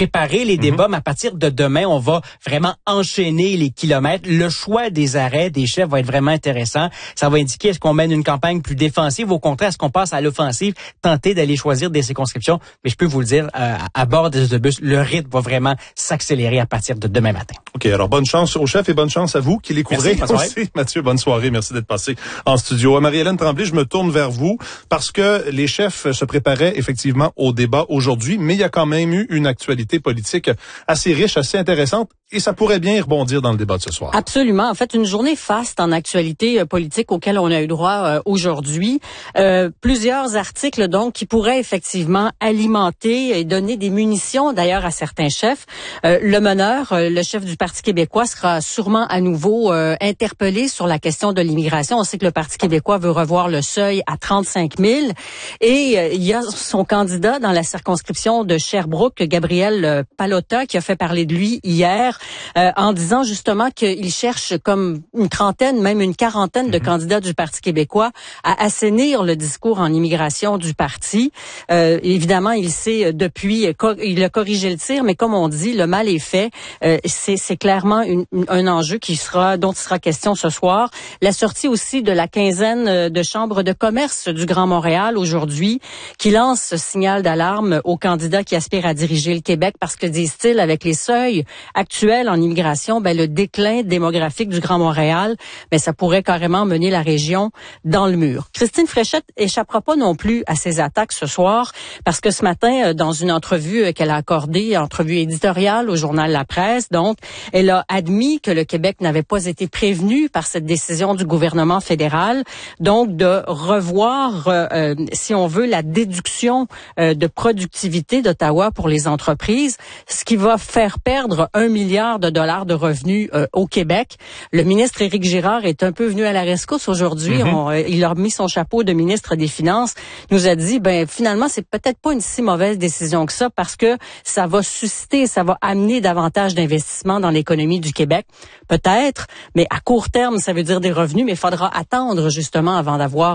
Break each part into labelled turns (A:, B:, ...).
A: préparer les débats, mais à partir de demain, on va vraiment enchaîner les kilomètres. Le choix des arrêts des chefs va être vraiment intéressant. Ça va indiquer est-ce qu'on mène une campagne plus défensive, au contraire, est-ce qu'on passe à l'offensive, tenter d'aller choisir des circonscriptions. Mais je peux vous le dire, à bord des autobus, le rythme va vraiment s'accélérer à partir de demain matin.
B: OK, alors bonne chance aux chefs et bonne chance à vous qui les couvrez aussi. Mathieu, bonne soirée. Merci d'être passé en studio. Marie-Hélène Tremblay, je me tourne vers vous parce que les chefs se préparaient effectivement au débat aujourd'hui, mais il y a quand même eu une actualité politique assez riche, assez intéressante et ça pourrait bien y rebondir dans le débat de ce soir.
C: Absolument. En fait, une journée faste en actualité politique auquel on a eu droit aujourd'hui. Plusieurs articles donc qui pourraient effectivement alimenter et donner des munitions d'ailleurs à certains chefs. Le meneur, le chef du Parti québécois sera sûrement à nouveau interpellé sur la question de l'immigration. On sait que le Parti québécois veut revoir le seuil à 35 000 et il y a son candidat dans la circonscription de Sherbrooke, Gabriel Pallotta, qui a fait parler de lui hier en disant justement qu'il cherche comme une trentaine, même une quarantaine de candidats du Parti québécois à assainir le discours en immigration du parti. Évidemment, il sait depuis, il a corrigé le tir, mais comme on dit, le mal est fait. C'est clairement un enjeu dont il sera question ce soir. La sortie aussi de la quinzaine de chambres de commerce du Grand Montréal aujourd'hui, qui lance ce signal d'alarme aux candidats qui aspirent à diriger le Québec parce que, disent-ils, avec les seuils actuels en immigration, le déclin démographique du Grand Montréal, ça pourrait carrément mener la région dans le mur. Christine Fréchette échappera pas non plus à ces attaques ce soir parce que ce matin, dans une entrevue qu'elle a accordée, entrevue éditoriale au journal La Presse, donc, elle a admis que le Québec n'avait pas été prévenu par cette décision du gouvernement fédéral, donc de revoir, si on veut, la déduction de productivité d'Ottawa pour les entreprises, ce qui va faire perdre $1 milliard de revenus au Québec. Le ministre Éric Girard est un peu venu à la rescousse aujourd'hui. Il a remis son chapeau de ministre des Finances. Nous a dit, finalement, c'est peut-être pas une si mauvaise décision que ça parce que ça va susciter, ça va amener davantage d'investissements dans l'économie du Québec. Peut-être, mais à court terme, ça veut dire des revenus, mais il faudra attendre justement avant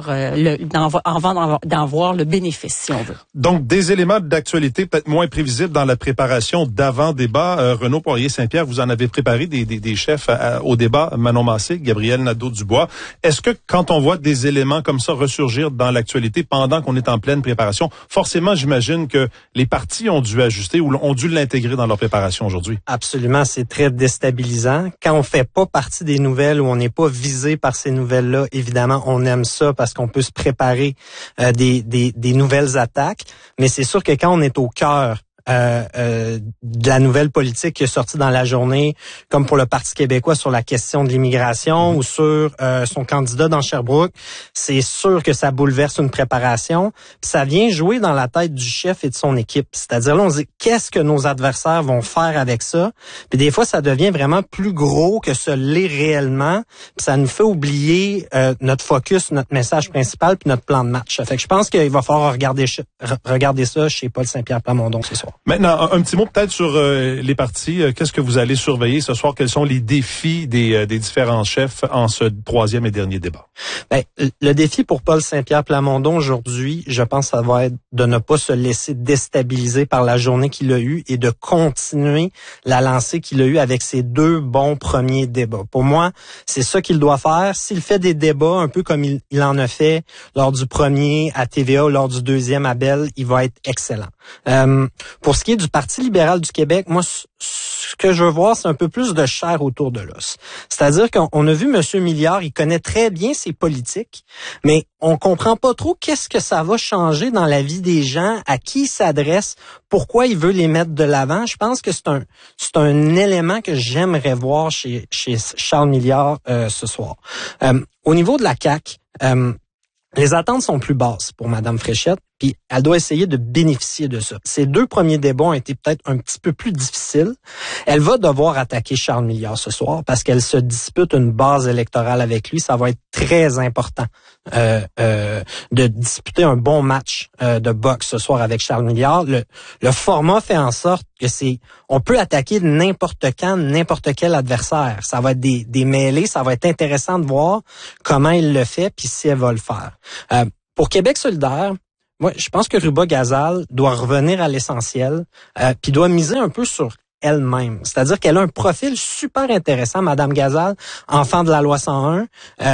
C: d'en voir le bénéfice, si on veut.
B: Donc, des éléments d'actualité peut-être moins prévisibles dans la préparation d'avant-débat. Renaud Poirier-Saint-Pierre, vous en avez préparé des chefs au débat, Manon Massé, Gabriel Nadeau-Dubois. Est-ce que quand on voit des éléments comme ça ressurgir dans l'actualité pendant qu'on est en pleine préparation, forcément, j'imagine que les partis ont dû ajuster ou ont dû l'intégrer dans leur préparation aujourd'hui?
D: Absolument, c'est très déstabilisant. Quand on fait pas partie des nouvelles ou on n'est pas visé par ces nouvelles-là, évidemment, on aime ça parce qu'on peut se préparer des nouvelles attaques. Mais c'est sûr que quand on est au cœur de la nouvelle politique qui est sortie dans la journée, comme pour le Parti québécois sur la question de l'immigration ou sur son candidat dans Sherbrooke, c'est sûr que ça bouleverse une préparation. Puis ça vient jouer dans la tête du chef et de son équipe. C'est-à-dire là, on se dit, qu'est-ce que nos adversaires vont faire avec ça? Puis des fois, ça devient vraiment plus gros que ce l'est réellement. Puis ça nous fait oublier notre focus, notre message principal puis notre plan de match. Fait que je pense qu'il va falloir regarder ça chez Paul Saint-Pierre Plamondon ce soir.
B: Maintenant, un petit mot peut-être sur les partis. Qu'est-ce que vous allez surveiller ce soir? Quels sont les défis des différents chefs en ce troisième et dernier débat?
D: Le défi pour Paul Saint-Pierre Plamondon aujourd'hui, je pense, ça va être de ne pas se laisser déstabiliser par la journée qu'il a eue et de continuer la lancée qu'il a eue avec ses 2 bons premiers débats. Pour moi, c'est ça qu'il doit faire. S'il fait des débats un peu comme il en a fait lors du premier à TVA ou lors du deuxième à Bell, il va être excellent. Pour ce qui est du Parti libéral du Québec, moi, ce que je veux voir, c'est un peu plus de chair autour de l'os. C'est-à-dire qu'on a vu M. Milliard, il connaît très bien ses politiques, mais on comprend pas trop qu'est-ce que ça va changer dans la vie des gens, à qui il s'adresse, pourquoi il veut les mettre de l'avant. Je pense que c'est un élément que j'aimerais voir chez Charles Milliard ce soir. Au niveau de la CAQ, les attentes sont plus basses pour Mme Fréchette, puis elle doit essayer de bénéficier de ça. Ces 2 premiers débats ont été peut-être un petit peu plus difficiles. Elle va devoir attaquer Charles Milliard ce soir parce qu'elle se dispute une base électorale avec lui. Ça va être très important de disputer un bon match de boxe ce soir avec Charles Milliard. Le format fait en sorte que on peut attaquer n'importe quand, n'importe quel adversaire. Ça va être des mêlées. Ça va être intéressant de voir comment il le fait puis si elle va le faire. Pour Québec solidaire, Moi, je pense que Ruba Gazal doit revenir à l'essentiel, puis doit miser un peu sur elle-même. C'est-à-dire qu'elle a un profil super intéressant, Madame Gazal, enfant de la loi 101,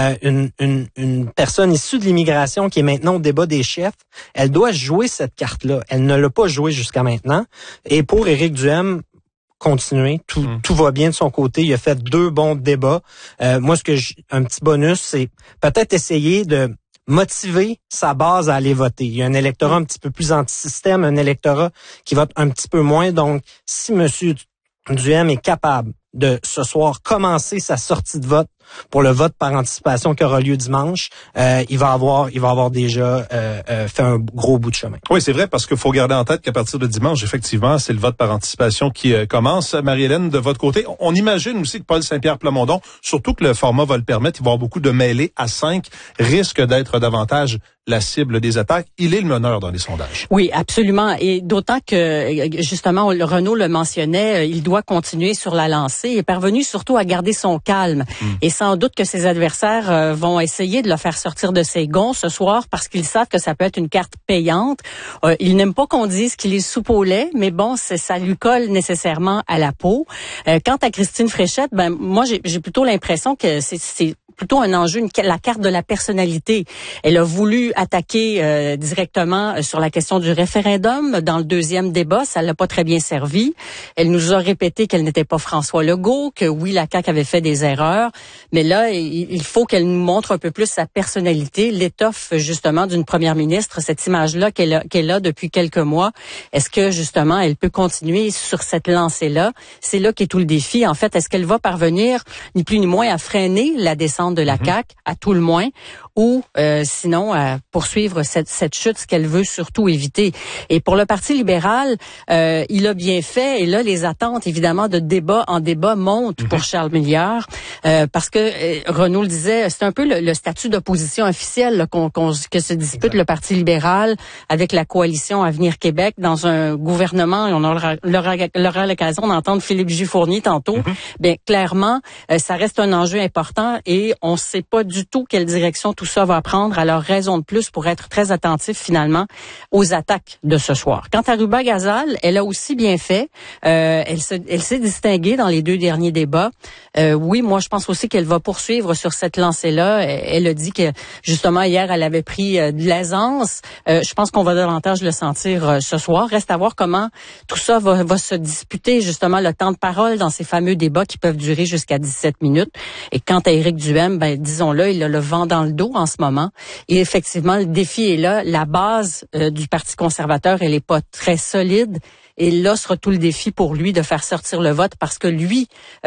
D: une personne issue de l'immigration qui est maintenant au débat des chefs. Elle doit jouer cette carte-là. Elle ne l'a pas jouée jusqu'à maintenant. Et pour Éric Duhaime, continuer. Tout va bien de son côté. Il a fait 2 bons débats. Moi, un petit bonus, c'est peut-être essayer de motiver sa base à aller voter. Il y a un électorat un petit peu plus anti-système, un électorat qui vote un petit peu moins. Donc, si M. Duhaime est capable de, ce soir, commencer sa sortie de vote pour le vote par anticipation qui aura lieu dimanche, il va avoir déjà fait un gros bout de chemin.
B: Oui, c'est vrai, parce qu'il faut garder en tête qu'à partir de dimanche, effectivement, c'est le vote par anticipation qui commence. Marie-Hélène, de votre côté, on imagine aussi que Paul Saint-Pierre Plamondon, surtout que le format va le permettre, il va y avoir beaucoup de mêlées à 5, risque d'être davantage la cible des attaques. Il est le meneur dans les sondages.
C: Oui, absolument. Et d'autant que, justement, Renaud le mentionnait, il doit continuer sur la lancée. Il est parvenu surtout à garder son calme. Et sans doute que ses adversaires vont essayer de le faire sortir de ses gonds ce soir parce qu'ils savent que ça peut être une carte payante. Il n'aime pas qu'on dise qu'il est soupe au lait, mais bon, ça lui colle nécessairement à la peau. Quant à Christine Fréchette, moi, j'ai plutôt l'impression que c'est plutôt un enjeu, la carte de la personnalité. Elle a voulu attaquer directement sur la question du référendum dans le 2e débat. Ça l'a pas très bien servi. Elle nous a répété qu'elle n'était pas François Legault, que oui, la CAQ avait fait des erreurs. Mais là, il faut qu'elle nous montre un peu plus sa personnalité, l'étoffe justement d'une première ministre, cette image-là qu'elle a depuis quelques mois. Est-ce que justement, elle peut continuer sur cette lancée-là? C'est là qu'est tout le défi. En fait, est-ce qu'elle va parvenir, ni plus ni moins, à freiner la descente de la CAQ, à tout le moins, ou sinon à poursuivre cette chute, ce qu'elle veut surtout éviter. Et pour le Parti libéral, il a bien fait, et là, les attentes, évidemment, de débat en débat montent pour Charles Milliard, parce que, Renaud le disait, c'est un peu le statut d'opposition officielle là, que se dispute le Parti libéral avec la coalition Avenir Québec dans un gouvernement, et on aura l'occasion d'entendre Philippe Gifournier tantôt. Bien, clairement, ça reste un enjeu important, et on ne sait pas du tout quelle direction tout ça va prendre. Alors, raison de plus pour être très attentif, finalement, aux attaques de ce soir. Quant à Ruba Gazal, elle a aussi bien fait. Elle s'est distinguée dans les 2 derniers débats. Oui, moi, je pense aussi qu'elle va poursuivre sur cette lancée-là. Elle a dit que, justement, hier, elle avait pris de l'aisance. Je pense qu'on va davantage le sentir ce soir. Reste à voir comment tout ça va se disputer, justement, le temps de parole dans ces fameux débats qui peuvent durer jusqu'à 17 minutes. Et quant à Éric Duhaime, disons-le, il a le vent dans le dos en ce moment. Et effectivement, le défi est là. La base du Parti conservateur, elle est pas très solide. Et là sera tout le défi pour lui de faire sortir le vote parce que lui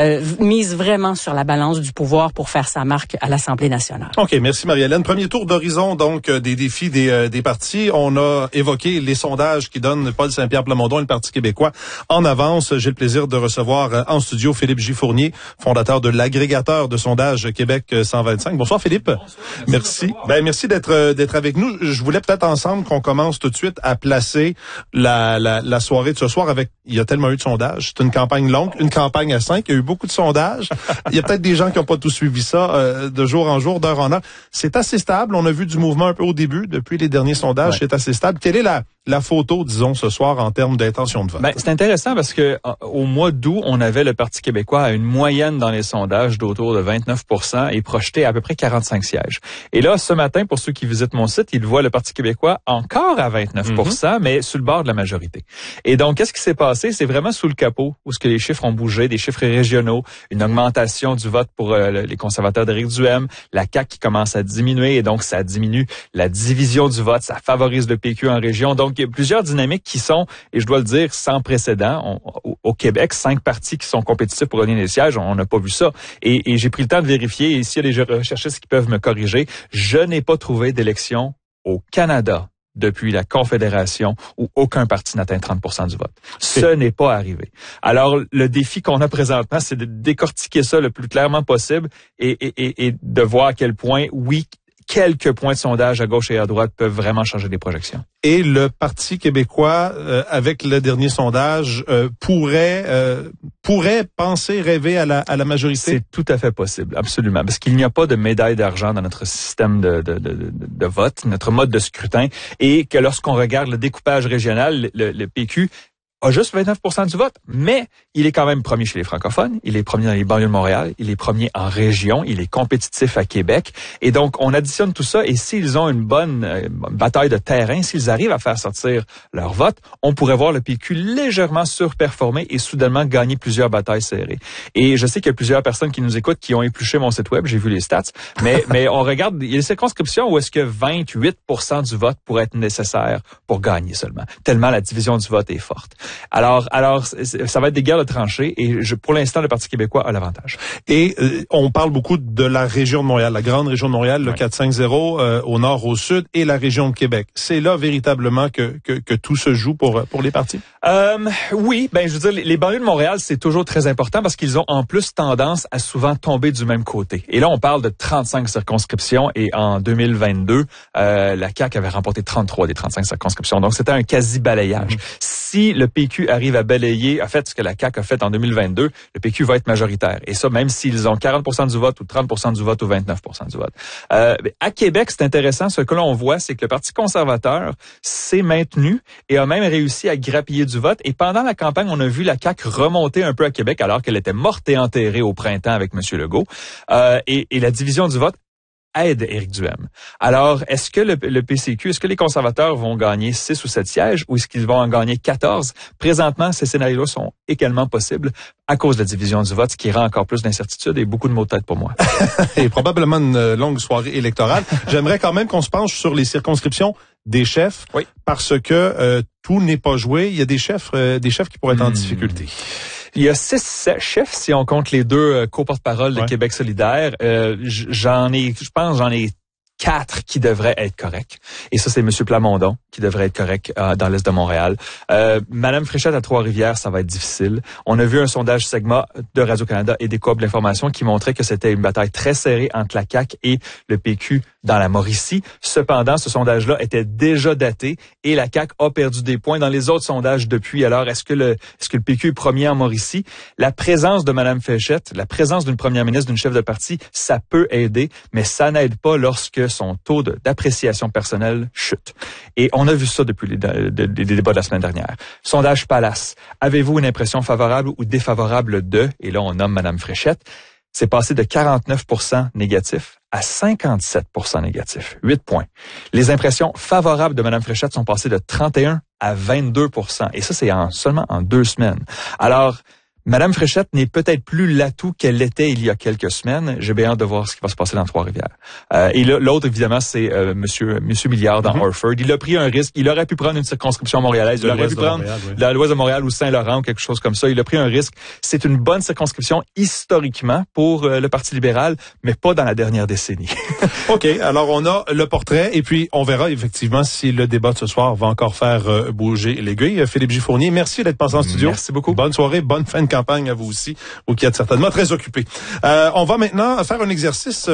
C: mise vraiment sur la balance du pouvoir pour faire sa marque à l'Assemblée nationale.
B: OK, merci Marie-Hélène. Premier tour d'horizon donc des défis des partis. On a évoqué les sondages qui donnent Paul Saint-Pierre Plamondon et le Parti québécois en avance. J'ai le plaisir de recevoir en studio Philippe Gifournier, fondateur de l'agrégateur de sondage Québec 125. Bonsoir Philippe. Bonsoir, merci. Merci d'être avec nous. Je voulais peut-être ensemble qu'on commence tout de suite à placer la soirée de ce soir il y a tellement eu de sondages. C'est une campagne longue, une campagne à 5. Il y a eu beaucoup de sondages. Il y a peut-être des gens qui n'ont pas tout suivi ça de jour en jour, d'heure en heure. C'est assez stable. On a vu du mouvement un peu au début. Depuis les derniers sondages, ouais. C'est assez stable. Quelle est la photo, disons, ce soir en termes d'intention de vote?
E: C'est intéressant parce que au mois d'août, on avait le Parti québécois à une moyenne dans les sondages d'autour de 29% et projeté à peu près 45 sièges. Et là, ce matin, pour ceux qui visitent mon site, ils voient le Parti québécois encore à 29%, mais sur le bord de la majorité. Et donc, qu'est-ce qui s'est passé? C'est vraiment sous le capot où ce que les chiffres ont bougé, des chiffres régionaux, une augmentation du vote pour les conservateurs d'Éric Duhaime, la CAQ qui commence à diminuer et donc ça diminue la division du vote, ça favorise le PQ en région. Donc, il y a plusieurs dynamiques qui sont, et je dois le dire, sans précédent. Au Québec, 5 partis qui sont compétitifs pour gagner des sièges, on n'a pas vu ça. Et j'ai pris le temps de vérifier, et s'il y a des recherchistes qui peuvent me corriger, je n'ai pas trouvé d'élection au Canada depuis la Confédération où aucun parti n'atteint 30% du vote. Ce n'est pas arrivé. Alors, le défi qu'on a présentement, c'est de décortiquer ça le plus clairement possible et de voir à quel point, oui, quelques points de sondage à gauche et à droite peuvent vraiment changer des projections.
B: Et le Parti québécois, avec le dernier sondage, pourrait penser, rêver à la majorité?
E: C'est tout à fait possible, absolument. Parce qu'il n'y a pas de médaille d'argent dans notre système de vote, notre mode de scrutin. Et que lorsqu'on regarde le découpage régional, le PQ a juste 29% du vote, mais il est quand même premier chez les francophones, il est premier dans les banlieues de Montréal, il est premier en région, il est compétitif à Québec. Et donc, on additionne tout ça, et s'ils ont une bonne bataille de terrain, s'ils arrivent à faire sortir leur vote, on pourrait voir le PQ légèrement surperformer et soudainement gagner plusieurs batailles serrées. Et je sais qu'il y a plusieurs personnes qui nous écoutent qui ont épluché mon site web, j'ai vu les stats, mais on regarde, il y a des circonscriptions où est-ce que 28% du vote pourrait être nécessaire pour gagner seulement, tellement la division du vote est forte. Alors, ça va être des guerres de tranchées et pour l'instant, le Parti québécois a l'avantage.
B: Et on parle beaucoup de la région de Montréal, la grande région de Montréal, le 4-5-0 au nord, au sud, et la région de Québec. C'est là véritablement que tout se joue pour les partis?
E: Oui, je veux dire, les banlieues de Montréal, c'est toujours très important parce qu'ils ont en plus tendance à souvent tomber du même côté. Et là, on parle de 35 circonscriptions et en 2022, la CAQ avait remporté 33 des 35 circonscriptions. Donc, c'était un quasi-balayage. Si le PQ arrive à balayer, en fait, ce que la CAQ a fait en 2022, le PQ va être majoritaire. Et ça, même s'ils ont 40% du vote ou 30% du vote ou 29% du vote. À Québec, c'est intéressant. Ce que l'on voit, c'est que le Parti conservateur s'est maintenu et a même réussi à grappiller du vote. Et pendant la campagne, on a vu la CAQ remonter un peu à Québec alors qu'elle était morte et enterrée au printemps avec M. Legault. Et la division du vote aide Éric Duhaime. Alors, est-ce que le PCQ, est-ce que les conservateurs vont gagner 6 ou 7 sièges ou est-ce qu'ils vont en gagner 14? Présentement, ces scénarios-là sont également possibles à cause de la division du vote, ce qui rend encore plus d'incertitude et beaucoup de maux de tête pour moi.
B: Et probablement une longue soirée électorale. J'aimerais quand même qu'on se penche sur les circonscriptions des chefs,
E: oui,
B: parce que tout n'est pas joué. Il y a des chefs qui pourraient être en difficulté.
E: Il y a 6 chefs, si on compte les 2 co-porte-parole de Québec solidaire. J'en ai 4 qui devraient être corrects. Et ça, c'est M. Plamondon qui devrait être correct dans l'Est de Montréal. Madame Fréchette à Trois-Rivières, ça va être difficile. On a vu un sondage Segma de Radio-Canada et des Coop de l'information qui montrait que c'était une bataille très serrée entre la CAQ et le PQ dans la Mauricie. Cependant, ce sondage-là était déjà daté et la CAQ a perdu des points dans les autres sondages depuis. Alors, est-ce que le PQ est premier en Mauricie? La présence de Madame Fréchette, la présence d'une première ministre, d'une chef de parti, ça peut aider, mais ça n'aide pas lorsque son taux d'appréciation personnelle chute. Et on a vu ça depuis les débats de la semaine dernière. Sondage Palace. Avez-vous une impression favorable ou défavorable de, et là on nomme Madame Fréchette, c'est passé de 49% négatif à 57% négatif. 8 points. Les impressions favorables de Mme Fréchette sont passées de 31 à 22%. Et ça, c'est seulement en 2 semaines. Alors, Mme Fréchette n'est peut-être plus l'atout qu'elle l'était il y a quelques semaines. J'ai bien hâte de voir ce qui va se passer dans Trois-Rivières. Et l'autre, évidemment, c'est Monsieur Milliard dans Orford. Il a pris un risque. Il aurait pu prendre une circonscription montréalaise. Il aurait pu prendre l'Ouest de Montréal ou Saint-Laurent ou quelque chose comme ça. Il a pris un risque. C'est une bonne circonscription historiquement pour le Parti libéral, mais pas dans la dernière décennie.
B: OK. Alors, on a le portrait et puis on verra effectivement si le débat de ce soir va encore faire bouger l'aiguille. Philippe J. Fournier, merci d'être passé en studio.
E: Merci beaucoup.
B: Bonne soirée, bonne fin de campagne à vous aussi, ou qui êtes certainement très occupé. On va maintenant faire un exercice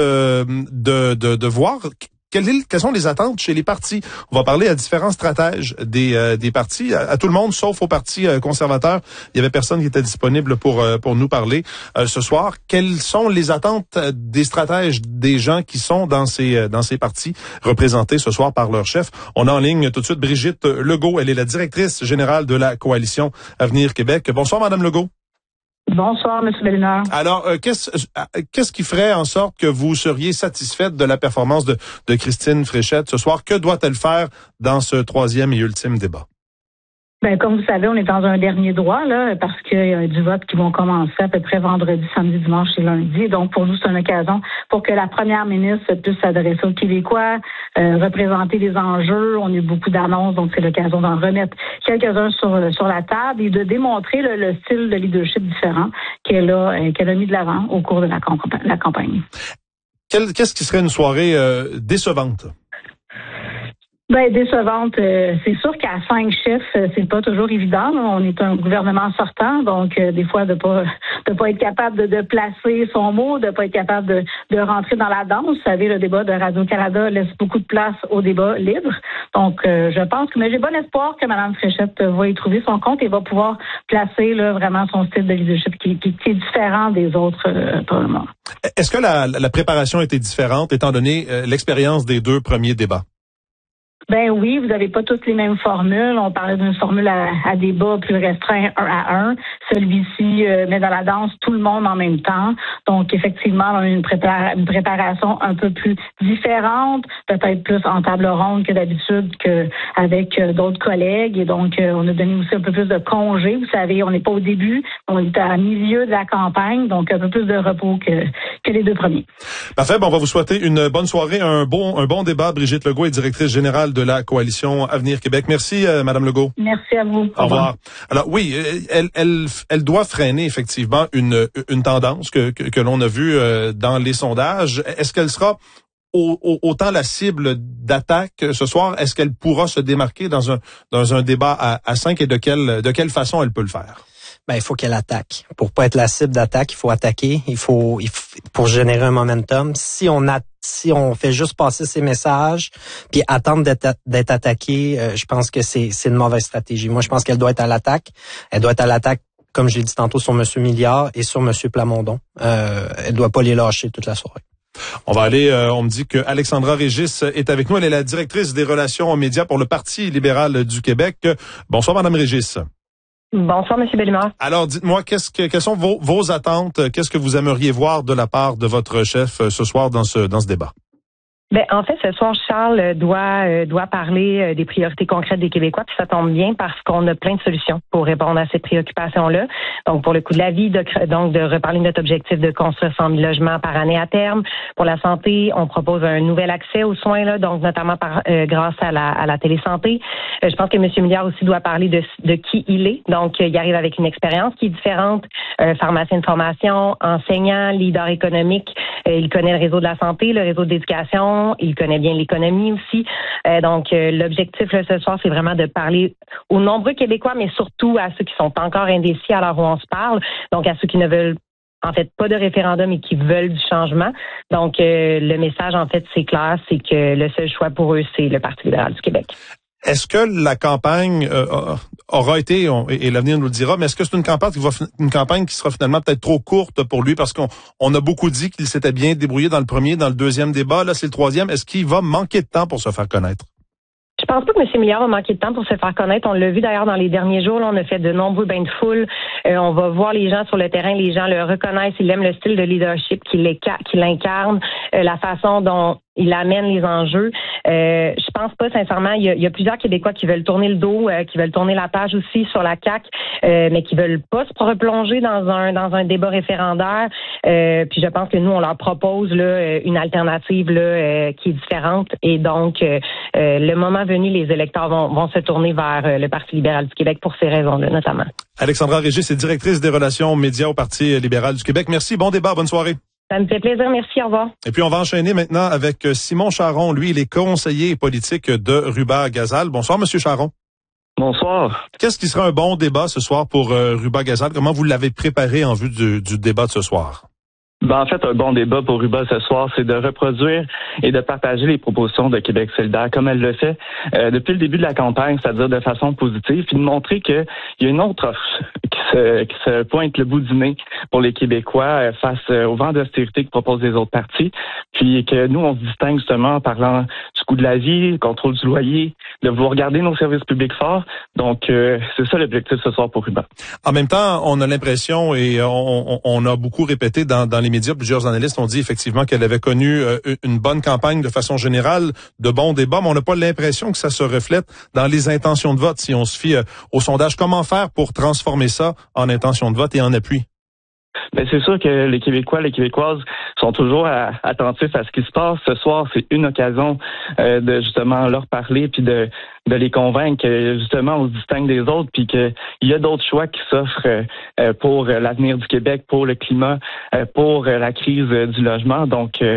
B: de voir quelles sont les attentes chez les partis. On va parler à différents stratèges des partis, à tout le monde, sauf au Parti conservateur. Il y avait personne qui était disponible pour nous parler ce soir. Quelles sont les attentes des stratèges, des gens qui sont dans ces partis, représentés ce soir par leur chef? On a en ligne tout de suite Brigitte Legault. Elle est la directrice générale de la Coalition Avenir Québec. Bonsoir, Madame Legault.
F: Bonsoir, M. Bellinard.
B: Alors, qu'est-ce qui ferait en sorte que vous seriez satisfaite de la performance de Christine Fréchette ce soir? Que doit-elle faire dans ce 3e et ultime débat?
F: Ben, comme vous savez, on est dans un dernier droit, là, parce qu'il y a du vote qui vont commencer à peu près vendredi, samedi, dimanche et lundi. Donc, pour nous, c'est une occasion pour que la première ministre puisse s'adresser aux Québécois, représenter les enjeux. On a eu beaucoup d'annonces, donc c'est l'occasion d'en remettre quelques-uns sur la table et de démontrer le style de leadership différent qu'elle a mis de l'avant au cours de la campagne.
B: Qu'est-ce qui serait une soirée décevante?
F: Ben, décevante, c'est sûr qu'à 5 chefs, c'est pas toujours évident. On est un gouvernement sortant, donc des fois de pas de pas être capable de placer son mot, de pas être capable de rentrer dans la danse. Vous savez, le débat de Radio-Canada laisse beaucoup de place au débat libre. Donc, je pense que, mais j'ai bon espoir que Mme Fréchette va y trouver son compte et va pouvoir placer là, vraiment son style de leadership qui est différent des autres pour le moment.
B: Est-ce que la préparation était différente étant donné l'expérience des 2 premiers débats?
F: Ben oui, vous n'avez pas toutes les mêmes formules. On parlait d'une formule à débat plus restreint 1 à 1. Celui-ci met dans la danse tout le monde en même temps. Donc, effectivement, on a une préparation un peu plus différente, peut-être plus en table ronde que d'habitude qu'avec d'autres collègues. Et donc, on a donné aussi un peu plus de congés. Vous savez, on n'est pas au début, on est à milieu de la campagne, donc un peu plus de repos que les 2 premiers.
B: Parfait. Bon, on va vous souhaiter une bonne soirée, un bon débat. Brigitte Legault est directrice générale de la coalition Avenir Québec. Merci, Madame Legault.
F: Merci à vous.
B: Au revoir. Alors oui, elle doit freiner effectivement une tendance que l'on a vue dans les sondages. Est-ce qu'elle sera autant la cible d'attaque ce soir? Est-ce qu'elle pourra se démarquer dans un débat à 5 et de quelle façon elle peut le faire?
D: Ben, il faut qu'elle attaque. Pour pas être la cible d'attaque, il faut attaquer. Il faut pour générer un momentum. Si on fait juste passer ces messages puis attendre d'être attaqué, je pense que c'est une mauvaise stratégie. Moi, je pense qu'elle doit être à l'attaque. Elle doit être à l'attaque, comme je l'ai dit tantôt, sur M. Milliard et sur M. Plamondon. Elle doit pas les lâcher toute la soirée.
B: On va aller, on me dit que Alexandra Régis est avec nous. Elle est la directrice des relations médias pour le Parti libéral du Québec. Bonsoir, Madame Régis.
G: Bonsoir, M. Bellemare.
B: Alors, dites-moi, quelles sont vos attentes? Qu'est-ce que vous aimeriez voir de la part de votre chef ce soir dans ce débat?
G: Ben, en fait, ce soir, Charles doit parler des priorités concrètes des Québécois, puis ça tombe bien parce qu'on a plein de solutions pour répondre à ces préoccupations-là. Donc, pour le coût de la vie, de reparler de notre objectif de construire 100 000 logements par année à terme. Pour la santé, on propose un nouvel accès aux soins, là, donc notamment grâce à la télésanté. Je pense que M. Milliard aussi doit parler de qui il est. Donc, il arrive avec une expérience qui est différente. Pharmacien de formation, enseignant, leader économique. Il connaît le réseau de la santé, le réseau de l'éducation. Il connaît bien l'économie aussi. Donc, l'objectif là, ce soir, c'est vraiment de parler aux nombreux Québécois, mais surtout à ceux qui sont encore indécis à l'heure où on se parle. Donc, à ceux qui ne veulent en fait pas de référendum et qui veulent du changement. Donc, le message, en fait, c'est clair, c'est que le seul choix pour eux, c'est le Parti libéral du Québec.
B: Est-ce que la campagne aura été, et l'avenir nous le dira, mais est-ce que c'est une campagne qui sera finalement peut-être trop courte pour lui parce qu'on a beaucoup dit qu'il s'était bien débrouillé dans le premier, dans le deuxième débat, là c'est le troisième. Est-ce qu'il va manquer de temps pour se faire connaître?
G: Je pense pas que M. Milliard va manquer de temps pour se faire connaître. On l'a vu d'ailleurs dans les derniers jours. Là, on a fait de nombreux bains de foule. On va voir les gens sur le terrain. Les gens le reconnaissent. Ils aiment le style de leadership qu'il incarne, la façon dont il amène les enjeux. Je pense pas, sincèrement, il y a plusieurs Québécois qui veulent tourner le dos, qui veulent tourner la page aussi sur la CAQ, mais qui veulent pas se replonger dans un débat référendaire. Puis je pense que nous, on leur propose là une alternative là qui est différente. Et donc, le moment venu, les électeurs vont se tourner vers le Parti libéral du Québec pour ces raisons-là, notamment.
B: Alexandra Régis est directrice des relations médias au Parti libéral du Québec. Merci, bon débat, bonne soirée.
G: Ça me fait plaisir, merci, au revoir.
B: Et puis on va enchaîner maintenant avec Simon Charron. Lui, il est conseiller politique de Ruba-Gazal. Bonsoir, Monsieur Charron.
H: Bonsoir.
B: Qu'est-ce qui sera un bon débat ce soir pour Ruba-Gazal? Comment vous l'avez préparé en vue du débat de ce soir?
H: En fait, un bon débat pour Ruba ce soir, c'est de reproduire et de partager les propositions de Québec solidaire comme elle le fait depuis le début de la campagne, c'est-à-dire de façon positive, puis de montrer qu'il y a une autre offre qui se pointe le bout du nez pour les Québécois face au vent d'austérité que proposent les autres partis, puis que nous, on se distingue justement en parlant du coût de la vie, du contrôle du loyer, de vouloir garder nos services publics forts. Donc, c'est ça l'objectif ce soir pour Ruba.
B: En même temps, on a l'impression, et on a beaucoup répété dans les médias, plusieurs analystes ont dit effectivement qu'elle avait connu une bonne campagne de façon générale, de bons débats, mais on n'a pas l'impression que ça se reflète dans les intentions de vote si on se fie au sondage. Comment faire pour transformer ça en intention de vote et en appui?
H: Mais c'est sûr que les Québécois, les Québécoises sont toujours attentifs à ce qui se passe. Ce soir, c'est une occasion de justement leur parler puis de les convaincre que justement on se distingue des autres puis qu'il y a d'autres choix qui s'offrent pour l'avenir du Québec, pour le climat, pour la crise du logement. Donc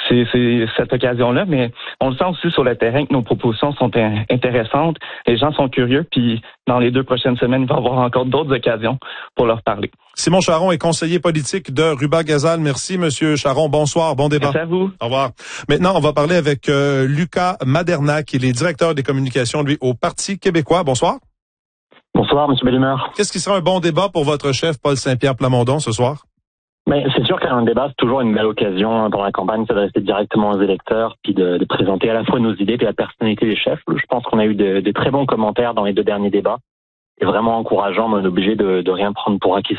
H: c'est cette occasion-là, mais on le sent aussi sur le terrain que nos propositions sont intéressantes. Les gens sont curieux, puis dans les 2 prochaines semaines, il va y avoir encore d'autres occasions pour leur parler.
B: Simon Charron est conseiller politique de Ruba-Gazal. Merci, Monsieur Charron. Bonsoir, bon débat.
H: Merci à vous.
B: Au revoir. Maintenant, on va parler avec Lucas Madernac, qui est directeur des communications, lui, au Parti québécois. Bonsoir.
I: Bonsoir, M. Bellemare.
B: Qu'est-ce qui sera un bon débat pour votre chef, Paul Saint-Pierre Plamondon, ce soir?
I: Mais c'est sûr qu'un débat, c'est toujours une belle occasion pendant la campagne de s'adresser directement aux électeurs, puis de présenter à la fois nos idées et la personnalité des chefs. Je pense qu'on a eu de très bons commentaires dans les 2 derniers débats. C'est vraiment encourageant, mais on est obligé de rien prendre pour acquis.